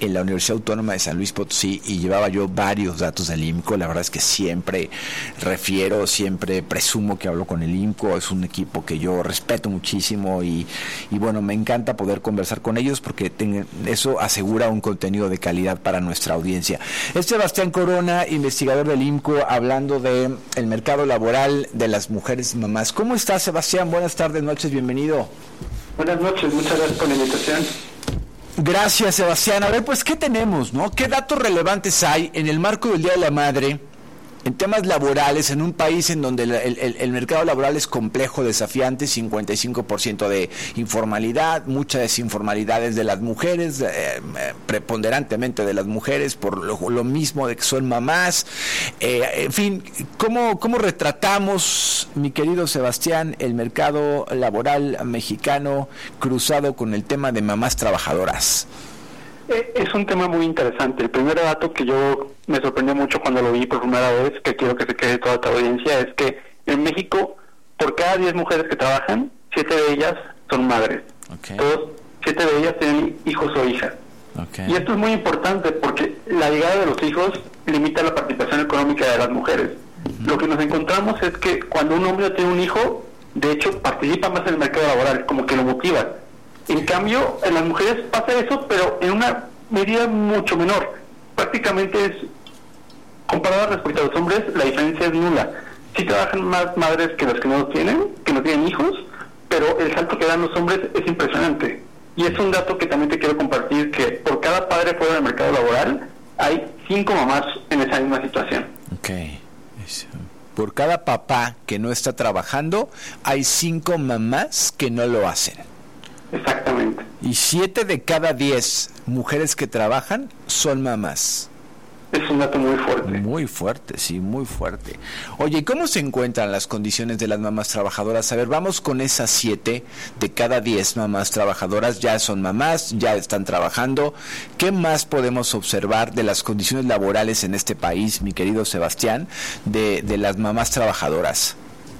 en la Universidad Autónoma de San Luis Potosí y llevaba yo varios datos del IMCO. La verdad es que siempre siempre presumo que hablo con el IMCO. Es un equipo que yo respeto muchísimo y bueno, me encanta poder conversar con ellos porque eso asegura un contenido de calidad para nuestra audiencia. Es Sebastián Corona, investigador del IMCO, hablando de el mercado laboral de las mujeres mamás. ¿Cómo estás, Sebastián? Buenas tardes, noches, bienvenido. Buenas noches, muchas gracias por la invitación. Gracias, Sebastián. A ver, pues, ¿qué tenemos, no? ¿Qué datos relevantes hay en el marco del Día de la Madre, en temas laborales, en un país en donde el mercado laboral es complejo, desafiante, 55% de informalidad, mucha desinformalidad es de las mujeres, preponderantemente de las mujeres, por lo mismo de que son mamás? En fin, ¿cómo retratamos, mi querido Sebastián, el mercado laboral mexicano cruzado con el tema de mamás trabajadoras? Es un tema muy interesante. El primer dato que yo me sorprendió mucho cuando lo vi por primera vez, que quiero que se quede toda tu audiencia, es que en México, por cada 10 mujeres que trabajan, 7 de ellas son madres. Okay. 7 de ellas tienen hijos o hijas. Okay. Y esto es muy importante porque la llegada de los hijos limita la participación económica de las mujeres. Uh-huh. Lo que nos encontramos es que cuando un hombre tiene un hijo, de hecho participa más en el mercado laboral, como que lo motiva. En cambio, en las mujeres pasa eso, pero en una medida mucho menor. Prácticamente es, comparado respecto a los hombres, la diferencia es nula. Sí trabajan más madres que las que no tienen hijos, pero el salto que dan los hombres es impresionante. Y es un dato que también te quiero compartir, que por cada padre fuera del mercado laboral, hay 5 mamás en esa misma situación. Okay. Por cada papá que no está trabajando, hay 5 mamás que no lo hacen. Exactamente. Y 7 de cada 10 mujeres que trabajan son mamás. Es un dato muy fuerte. Muy fuerte, sí, muy fuerte. Oye, ¿y cómo se encuentran las condiciones de las mamás trabajadoras? A ver, vamos con esas 7 de cada 10 mamás trabajadoras. Ya son mamás, ya están trabajando. ¿Qué más podemos observar de las condiciones laborales en este país, mi querido Sebastián, de las mamás trabajadoras?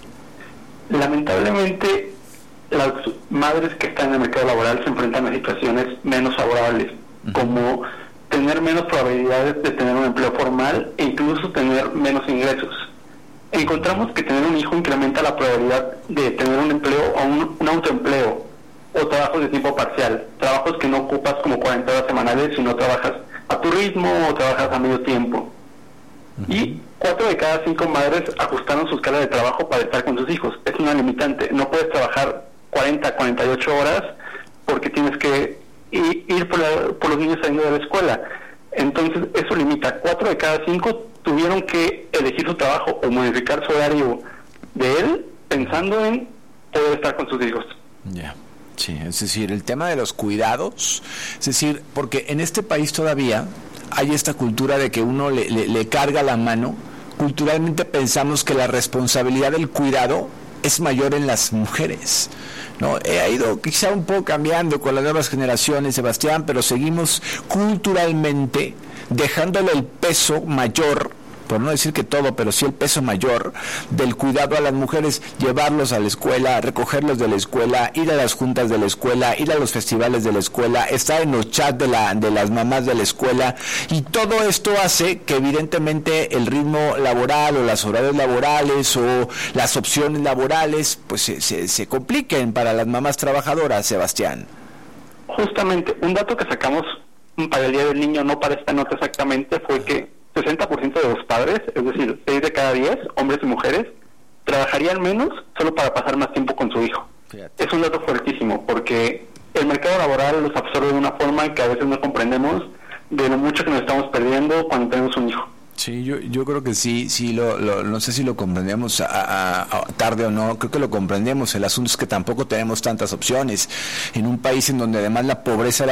Lamentablemente, las madres que están en el mercado laboral se enfrentan a situaciones menos favorables, como tener menos probabilidades de tener un empleo formal e incluso tener menos ingresos. Encontramos que tener un hijo incrementa la probabilidad de tener un empleo o un autoempleo o trabajos de tiempo parcial, trabajos que no ocupas como 40 horas semanales, sino trabajas a tu ritmo o trabajas a medio tiempo. Y 4 de cada 5 madres ajustaron su escala de trabajo para estar con sus hijos. Es una limitante. No puedes trabajar 40, 48 horas porque tienes que ir por los niños saliendo de la escuela. Entonces eso limita. 4 de cada 5 tuvieron que elegir su trabajo o modificar su horario de él pensando en poder estar con sus hijos. Ya. Sí, es decir, el tema de los cuidados, es decir, porque en este país todavía hay esta cultura de que uno le carga la mano. Culturalmente pensamos que la responsabilidad del cuidado es mayor en las mujeres, ¿no? Ha ido quizá un poco cambiando con las nuevas generaciones, Sebastián, pero seguimos culturalmente dejándole el peso mayor, por no decir que todo, pero sí el peso mayor del cuidado a las mujeres, llevarlos a la escuela, recogerlos de la escuela, ir a las juntas de la escuela, ir a los festivales de la escuela, estar en los chats de las mamás de la escuela, y todo esto hace que evidentemente el ritmo laboral o las horarios laborales o las opciones laborales pues se compliquen para las mamás trabajadoras, Sebastián. Justamente, un dato que sacamos para el Día del Niño, no para esta nota exactamente, fue que 60% de los padres, es decir, 6 de cada 10, hombres y mujeres, trabajarían menos solo para pasar más tiempo con su hijo. Fíjate. Es un dato fuertísimo, porque el mercado laboral los absorbe de una forma que a veces no comprendemos de lo mucho que nos estamos perdiendo cuando tenemos un hijo. Sí, yo creo que sí, no sé si lo comprendemos a tarde o no, creo que lo comprendemos. El asunto es que tampoco tenemos tantas opciones en un país en donde además la pobreza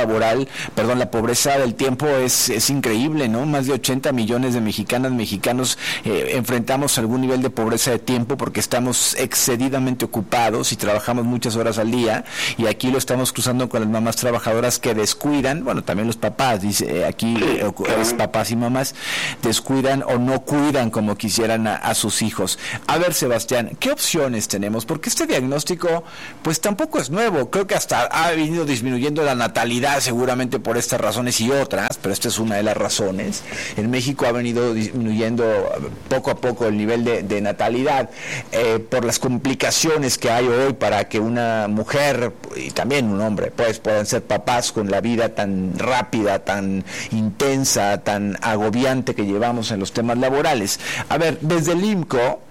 del tiempo es increíble, ¿no? Más de 80 millones de mexicanos enfrentamos algún nivel de pobreza de tiempo porque estamos excedidamente ocupados y trabajamos muchas horas al día, y aquí lo estamos cruzando con las mamás trabajadoras que descuidan, bueno, también los papás, dice aquí es papás y mamás, descuidan cuidan o no cuidan como quisieran a sus hijos. A ver, Sebastián, ¿qué opciones tenemos? Porque este diagnóstico pues tampoco es nuevo, creo que hasta ha venido disminuyendo la natalidad seguramente por estas razones y otras, pero esta es una de las razones. En México ha venido disminuyendo poco a poco el nivel de natalidad por las complicaciones que hay hoy para que una mujer y también un hombre pues puedan ser papás con la vida tan rápida, tan intensa, tan agobiante que llevamos en los temas laborales. A ver, desde el IMCO,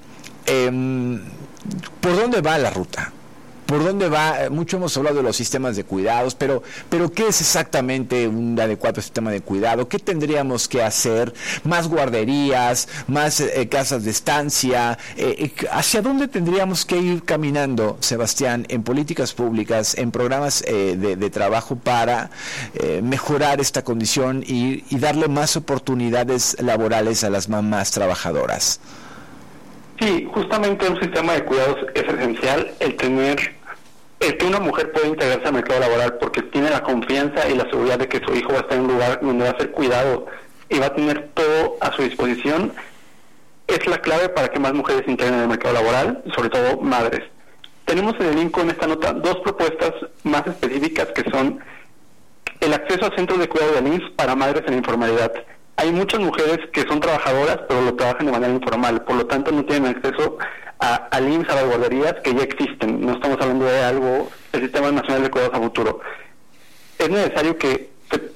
¿por dónde va la ruta? ¿Por dónde va? Mucho hemos hablado de los sistemas de cuidados, pero ¿qué es exactamente un adecuado sistema de cuidado? ¿Qué tendríamos que hacer? ¿Más guarderías? ¿Más casas de estancia? ¿Hacia dónde tendríamos que ir caminando, Sebastián, en políticas públicas, en programas de trabajo para mejorar esta condición y darle más oportunidades laborales a las mamás trabajadoras? Sí, justamente un sistema de cuidados es esencial el que una mujer pueda integrarse al mercado laboral porque tiene la confianza y la seguridad de que su hijo va a estar en un lugar donde va a ser cuidado y va a tener todo a su disposición, es la clave para que más mujeres se integren en el mercado laboral, sobre todo madres. Tenemos en el INCO en esta nota 2 propuestas más específicas que son el acceso a centros de cuidado del IMSS para madres en la informalidad. Hay muchas mujeres que son trabajadoras, pero lo trabajan de manera informal, por lo tanto no tienen acceso al IMSS, a las guarderías que ya existen. No estamos hablando de algo del Sistema Nacional de Cuidados a futuro. Es necesario que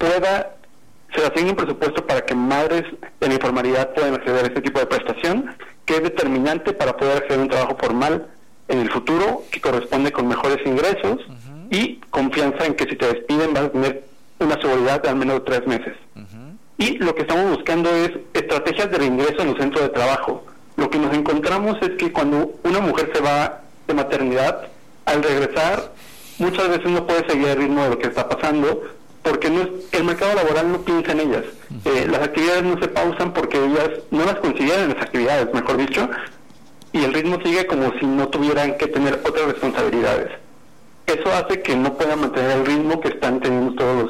se asigne un presupuesto para que madres en la informalidad puedan acceder a este tipo de prestación, que es determinante para poder acceder a un trabajo formal en el futuro, que corresponde con mejores ingresos y confianza en que si te despiden vas a tener una seguridad de al menos 3 meses. Y lo que estamos buscando es estrategias de reingreso en los centros de trabajo. Lo que nos encontramos es que cuando una mujer se va de maternidad, al regresar, muchas veces no puede seguir el ritmo de lo que está pasando, porque el mercado laboral no piensa en ellas. Las actividades no se pausan porque ellas no las consideran las actividades, mejor dicho, y el ritmo sigue como si no tuvieran que tener otras responsabilidades. Eso hace que no puedan mantener el ritmo que están teniendo todos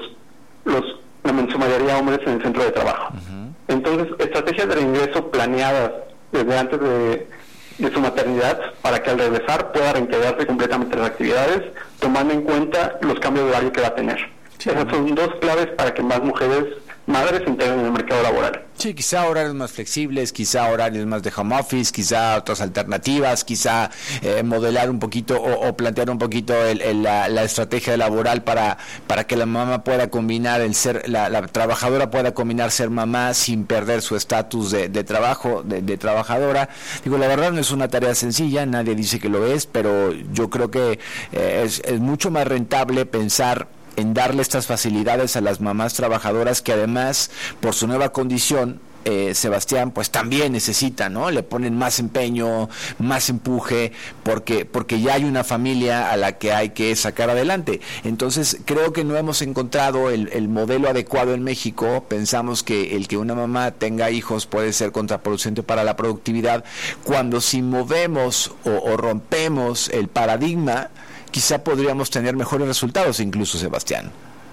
en su mayoría hombres en el centro de trabajo. Entonces, estrategias de reingreso planeadas desde antes de su maternidad para que al regresar pueda reintegrarse completamente en las actividades, tomando en cuenta los cambios de horario que va a tener. Sí. Esas son 2 claves para que más mujeres madres se integren en el mercado laboral. Sí, quizá horarios más flexibles, quizá horarios más de home office, quizá otras alternativas, quizá modelar un poquito o plantear un poquito la estrategia laboral para que la mamá pueda combinar la trabajadora pueda combinar ser mamá sin perder su estatus de trabajo, de trabajadora. Digo, la verdad no es una tarea sencilla, nadie dice que lo es, pero yo creo que es mucho más rentable pensar en darle estas facilidades a las mamás trabajadoras que además por su nueva condición, Sebastián, pues también necesitan, ¿no? Le ponen más empeño, más empuje, porque ya hay una familia a la que hay que sacar adelante. Entonces creo que no hemos encontrado el modelo adecuado en México. Pensamos que el que una mamá tenga hijos puede ser contraproducente para la productividad, cuando si movemos o rompemos el paradigma, quizá podríamos tener mejores resultados incluso, Sebastián.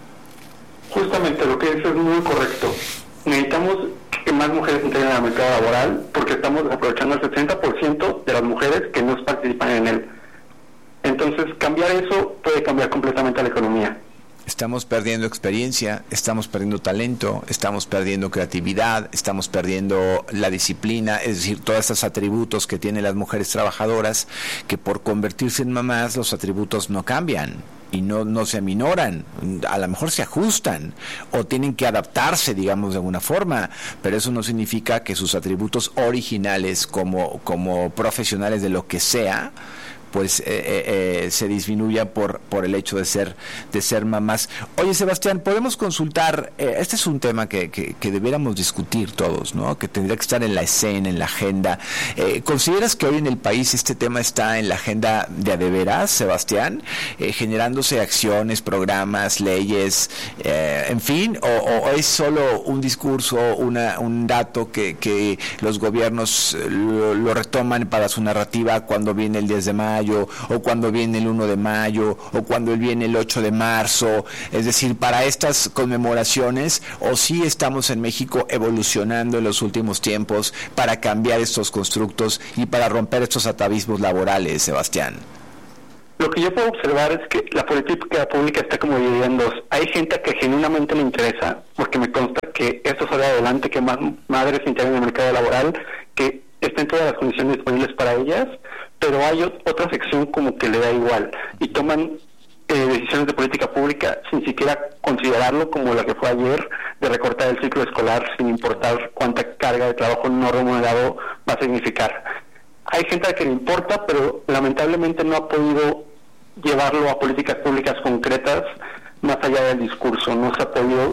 Justamente lo que dices es muy correcto. Necesitamos que más mujeres se integren al mercado laboral porque estamos desaprovechando el 60% de las mujeres que no participan en él. Entonces, cambiar eso puede cambiar completamente la economía. Estamos perdiendo experiencia, estamos perdiendo talento, estamos perdiendo creatividad, estamos perdiendo la disciplina, es decir, todos estos atributos que tienen las mujeres trabajadoras, que por convertirse en mamás los atributos no cambian y no se aminoran, a lo mejor se ajustan o tienen que adaptarse, digamos, de alguna forma, pero eso no significa que sus atributos originales como profesionales de lo que sea, pues se disminuya por el hecho de ser mamás. Oye, Sebastián, podemos consultar, este es un tema que debiéramos discutir todos, ¿no? Que tendría que estar en la escena, en la agenda. ¿Consideras que hoy en el país este tema está en la agenda de a de veras, Sebastián? Generándose acciones, programas, leyes, en fin, o es solo un discurso, un dato que los gobiernos lo retoman para su narrativa cuando viene el 10 de mayo, mayo, o cuando viene el 1 de mayo, o cuando viene el 8 de marzo, es decir, para estas conmemoraciones, o sí estamos en México evolucionando en los últimos tiempos para cambiar estos constructos y para romper estos atavismos laborales, Sebastián. Lo que yo puedo observar es que la política pública está como dividida en dos. Hay gente que genuinamente le interesa, porque me consta que esto sale adelante, que más madres se integren en el mercado laboral, que estén todas las condiciones disponibles para ellas, pero hay otra sección como que le da igual y toman decisiones de política pública sin siquiera considerarlo, como la que fue ayer, de recortar el ciclo escolar sin importar cuánta carga de trabajo no remunerado va a significar. Hay gente a la que le importa, pero lamentablemente no ha podido llevarlo a políticas públicas concretas más allá del discurso. No se ha podido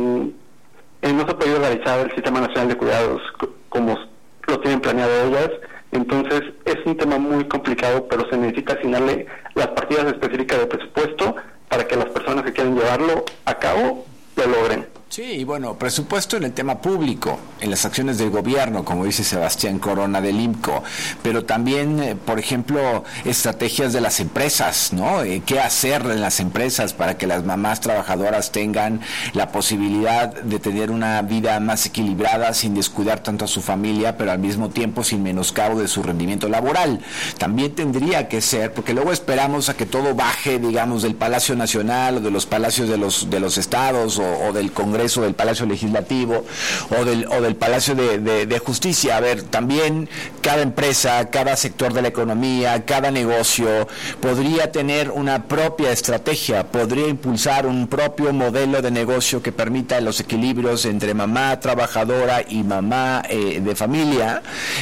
realizar el Sistema Nacional de Cuidados como lo tienen planeado ellas. Entonces es un tema muy complicado, pero se necesita asignarle las partidas específicas de presupuesto para que las personas que quieren llevarlo a cabo lo logren. Sí, y bueno, presupuesto en el tema público, en las acciones del gobierno, como dice Sebastián Corona del IMCO, pero también, por ejemplo, estrategias de las empresas, ¿no? ¿Qué hacer en las empresas para que las mamás trabajadoras tengan la posibilidad de tener una vida más equilibrada sin descuidar tanto a su familia, pero al mismo tiempo sin menoscabo de su rendimiento laboral? También tendría que ser, porque luego esperamos a que todo baje, digamos, del Palacio Nacional o de los palacios de los estados o del Congreso, del Palacio Legislativo o del Palacio de Justicia. A ver, también cada empresa, cada sector de la economía, cada negocio podría tener una propia estrategia, podría impulsar un propio modelo de negocio que permita los equilibrios entre mamá trabajadora y mamá de familia,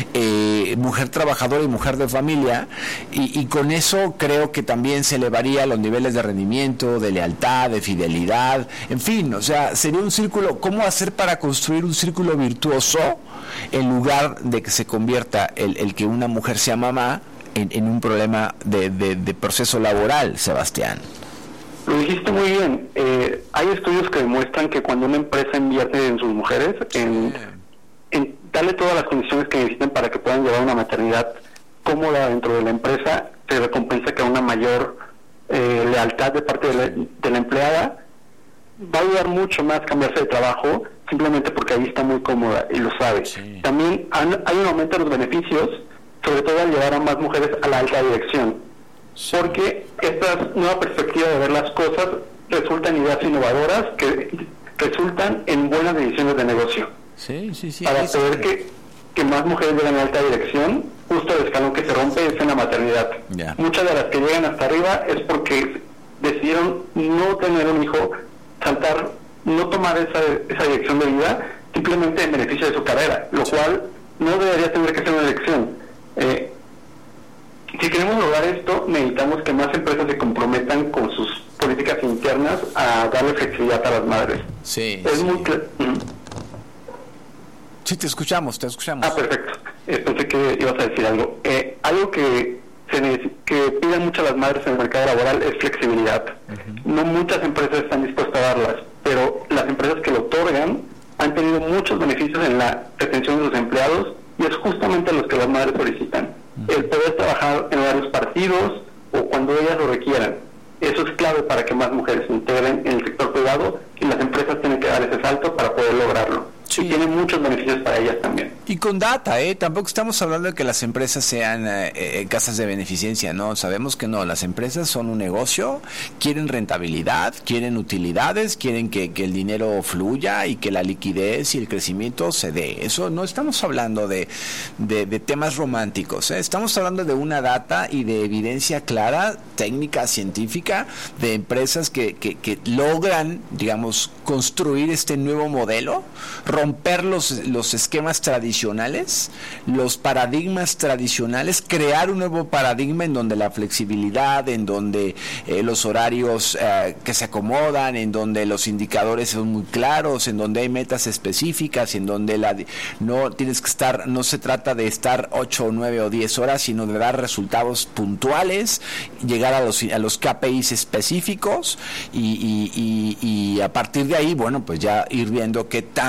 mujer trabajadora y mujer de familia, y con eso creo que también se elevaría los niveles de rendimiento, de lealtad, de fidelidad, en fin, o sea, sería un círculo. ¿Cómo hacer para construir un círculo virtuoso en lugar de que se convierta el que una mujer sea mamá en un problema de proceso laboral, Sebastián? Lo dijiste muy bien. Hay estudios que demuestran que cuando una empresa invierte en sus mujeres, en darle todas las condiciones que necesitan para que puedan llevar una maternidad cómoda dentro de la empresa, se recompensa que una mayor lealtad de parte de la empleada. Va a ayudar mucho más cambiarse de trabajo simplemente porque ahí está muy cómoda y lo sabe. Sí. También hay un aumento de los beneficios, sobre todo al llevar a más mujeres a la alta dirección, sí, porque esta nueva perspectiva de ver las cosas resulta en ideas innovadoras que resultan en buenas decisiones de negocio. Sí. Para poder que más mujeres lleguen a la alta dirección, justo el escalón que se rompe es en la maternidad. Yeah. Muchas de las que llegan hasta arriba es porque decidieron no tener un hijo, saltar, no tomar esa dirección de vida simplemente en beneficio de su carrera, lo cual no debería tener que ser una elección. Si queremos lograr esto, necesitamos que más empresas se comprometan con sus políticas internas a darle flexibilidad a las madres. Sí. Muy Sí, te escuchamos. Perfecto. Pensé que ibas a decir algo. Algo que piden mucho las madres en el mercado laboral es flexibilidad. Uh-huh. No muchas empresas están dispuestas a darlas, pero las empresas que lo otorgan han tenido muchos beneficios en la retención de sus empleados y es justamente los que las madres solicitan. Uh-huh. El poder trabajar en horarios partidos o cuando ellas lo requieran. Eso es clave para que más mujeres se integren en el sector privado y las empresas tienen que dar ese salto para poder lograrlo. Sí. Y tiene muchos beneficios para ellas también. Y con data, tampoco estamos hablando de que las empresas sean casas de beneficencia, no, sabemos que no, las empresas son un negocio, quieren rentabilidad, quieren utilidades, quieren que el dinero fluya y que la liquidez y el crecimiento se dé. Eso no estamos hablando de temas románticos, estamos hablando de una data y de evidencia clara, técnica, científica, de empresas que logran, digamos, construir este nuevo modelo, romper los esquemas tradicionales, los paradigmas tradicionales, crear un nuevo paradigma en donde la flexibilidad, en donde los horarios que se acomodan, en donde los indicadores son muy claros, en donde hay metas específicas, en donde no se trata de estar 8 o 9 o 10 horas, sino de dar resultados puntuales, llegar a los KPIs específicos y a partir de ahí, bueno, pues ya ir viendo qué tanto se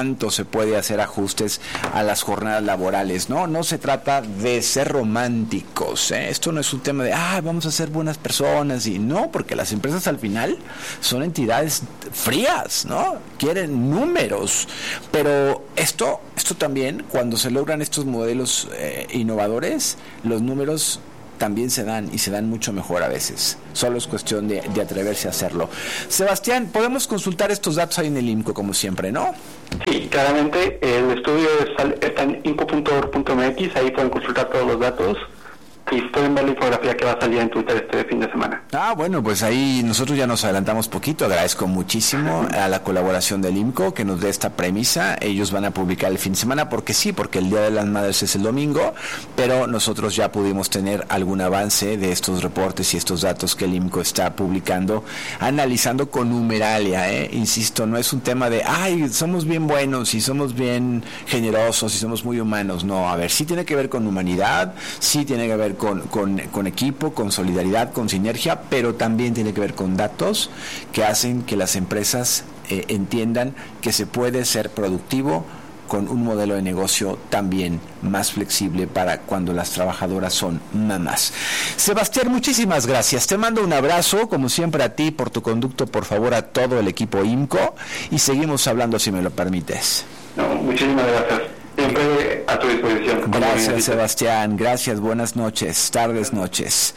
puede hacer ajustes a las jornadas laborales, ¿no? No se trata de ser románticos, ¿eh? Esto no es un tema de, vamos a ser buenas personas, y no, porque las empresas al final son entidades frías, ¿no? Quieren números, pero esto también, cuando se logran estos modelos innovadores, los números también se dan, y se dan mucho mejor a veces. Solo es cuestión de atreverse a hacerlo. Sebastián, podemos consultar estos datos ahí en el IMCO, como siempre, ¿no? Sí, claramente. El estudio está en inco.org.mx, ahí pueden consultar todos los datos y pueden ver la infografía que va a salir en Twitter este fin de semana. Bueno, pues ahí nosotros ya nos adelantamos poquito. Agradezco muchísimo a la colaboración del IMCO que nos dé esta premisa. Ellos van a publicar el fin de semana porque el Día de las Madres es el domingo, pero nosotros ya pudimos tener algún avance de estos reportes y estos datos que el IMCO está publicando, analizando con numeralia, insisto, no es un tema de somos bien buenos y somos bien generosos y somos muy humanos. No, a ver, sí tiene que ver con humanidad, sí tiene que ver con equipo, con solidaridad, con sinergia, pero también tiene que ver con datos que hacen que las empresas entiendan que se puede ser productivo con un modelo de negocio también más flexible para cuando las trabajadoras son mamás. Sebastián, muchísimas gracias. Te mando un abrazo, como siempre, a ti, por tu conducto, por favor, a todo el equipo IMCO, y seguimos hablando, si me lo permites. No, muchísimas gracias. Siempre a tu disposición. Gracias, Sebastián. Gracias. Buenas noches, tardes, noches.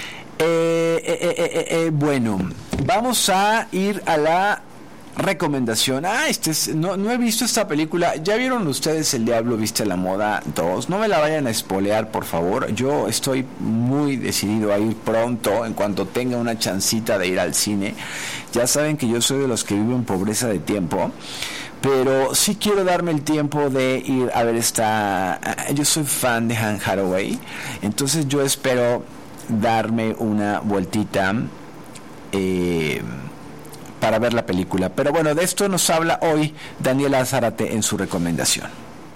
Bueno, vamos a ir a la recomendación. No he visto esta película. ¿Ya vieron ustedes El Diablo Viste a la Moda 2? No me la vayan a spoilear, por favor. Yo estoy muy decidido a ir pronto, en cuanto tenga una chancita de ir al cine. Ya saben que yo soy de los que viven en pobreza de tiempo, pero sí quiero darme el tiempo de ir a ver yo soy fan de Anne Hathaway, entonces yo espero darme una vueltita para ver la película. Pero bueno, de esto nos habla hoy Daniela Zárate en su recomendación.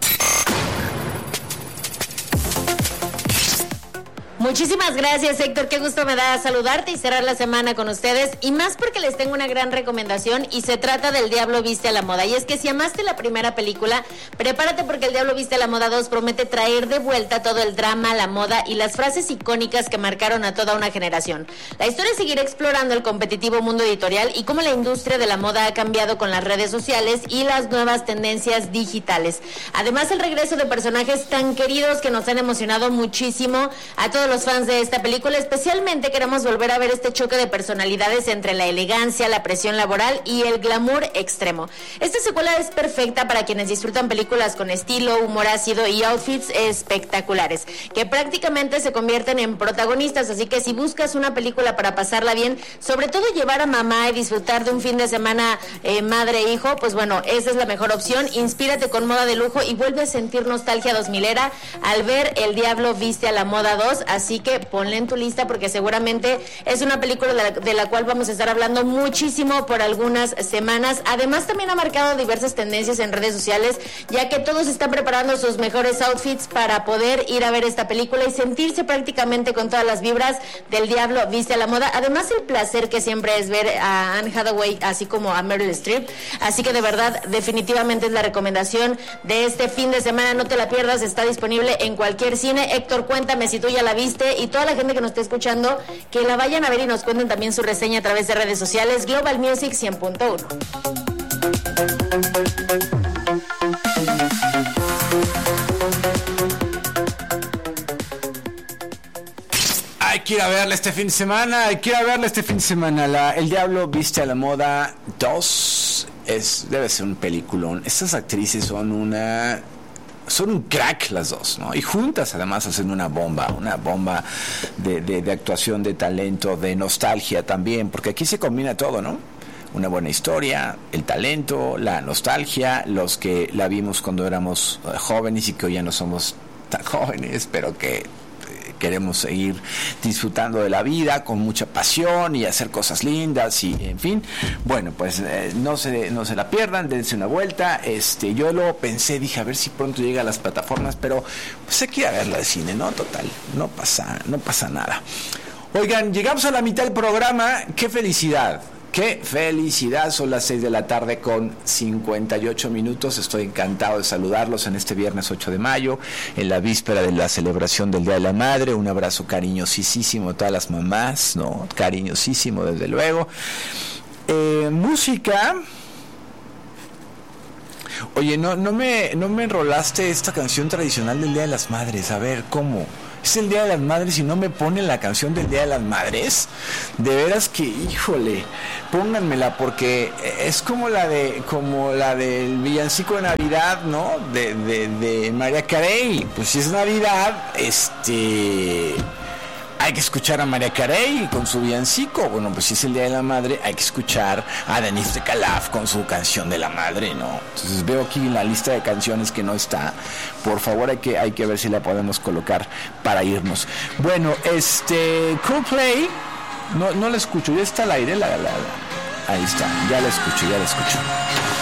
Muchísimas gracias, Héctor, qué gusto me da saludarte y cerrar la semana con ustedes, y más porque les tengo una gran recomendación, y se trata del Diablo Viste a la Moda. Y es que si amaste la primera película, prepárate, porque el Diablo Viste a la Moda 2 promete traer de vuelta todo el drama, la moda y las frases icónicas que marcaron a toda una generación. La historia seguirá explorando el competitivo mundo editorial y cómo la industria de la moda ha cambiado con las redes sociales y las nuevas tendencias digitales. Además, el regreso de personajes tan queridos que nos han emocionado muchísimo a todos los fans de esta película. Especialmente queremos volver a ver este choque de personalidades entre la elegancia, la presión laboral y el glamour extremo. Esta secuela es perfecta para quienes disfrutan películas con estilo, humor ácido y outfits espectaculares, que prácticamente se convierten en protagonistas. Así que si buscas una película para pasarla bien, sobre todo llevar a mamá y disfrutar de un fin de semana madre e hijo, pues bueno, esa es la mejor opción. Inspírate con moda de lujo y vuelve a sentir nostalgia 2000era al ver El Diablo Viste a la Moda 2. Así que ponla en tu lista, porque seguramente es una película de la cual vamos a estar hablando muchísimo por algunas semanas. Además, también ha marcado diversas tendencias en redes sociales, ya que todos están preparando sus mejores outfits para poder ir a ver esta película y sentirse prácticamente con todas las vibras del Diablo Viste a la Moda. Además, el placer que siempre es ver a Anne Hathaway, así como a Meryl Streep. Así que de verdad, definitivamente es la recomendación de este fin de semana. No te la pierdas, está disponible en cualquier cine. Héctor, cuéntame si tú ya la viste, y toda la gente que nos esté escuchando, que la vayan a ver y nos cuenten también su reseña a través de redes sociales. Global Music 100.1. Quiero verla este fin de semana. El Diablo Viste a la Moda 2 debe ser un peliculón. Estas actrices son un crack las dos, ¿no? Y juntas además hacen una bomba de actuación, de talento, de nostalgia también, porque aquí se combina todo, ¿no? Una buena historia, el talento, la nostalgia, los que la vimos cuando éramos jóvenes y que hoy ya no somos tan jóvenes, pero que queremos seguir disfrutando de la vida con mucha pasión y hacer cosas lindas, y en fin. Bueno, pues no se la pierdan, dense una vuelta. Yo lo pensé, dije a ver si pronto llega a las plataformas, pero pues hay que ir a verla de cine, ¿no? Total, no pasa nada. Oigan, llegamos a la mitad del programa. ¡Qué felicidad! ¡Qué felicidad! Son las 6 de la tarde con 58 minutos. Estoy encantado de saludarlos en este viernes 8 de mayo, en la víspera de la celebración del Día de la Madre. Un abrazo cariñosísimo a todas las mamás, ¿no? Cariñosísimo, desde luego. Música. Oye, no me enrolaste esta canción tradicional del Día de las Madres. A ver, ¿cómo? Es el Día de las Madres y no me ponen la canción del Día de las Madres. De veras que, híjole, pónganmela, porque es como la del villancico de Navidad, ¿no? De Mariah Carey. Pues si es Navidad, hay que escuchar a Mariah Carey con su villancico. Bueno, pues si es el Día de la Madre, hay que escuchar a Denise de Calaf con su canción de la madre, ¿no? Entonces veo aquí en la lista de canciones que no está. Por favor, hay que ver si la podemos colocar para irnos. Bueno, Coldplay, no la escucho, ya está al aire, ahí está, ya la escucho.